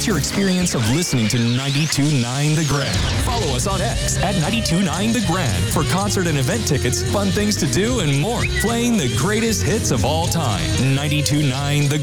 your experience of listening to 92.9 The Grand. Follow us on X at 92.9 The Grand for concert and event tickets, fun things to do, and more. Playing the greatest hits of all time. 92.9 The